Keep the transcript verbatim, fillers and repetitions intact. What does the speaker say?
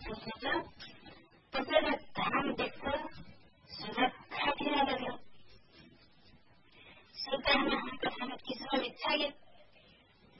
सोचेर तपाईँले धाम देख्छ सुरक्षा किन गर्यो सरकारमा कथामा किसिम इच्छा